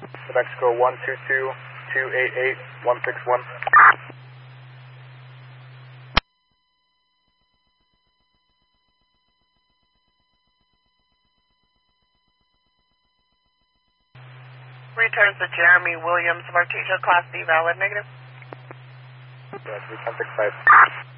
Mexico 122-288-161. Returns to Jeremy Williams of Artesia, Class D, valid, negative. Yeah, 3165.